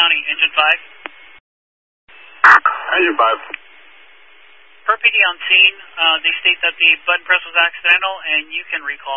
County, Engine 5. Engine 5. Per PD on scene, they state that the button press was accidental and you can recall.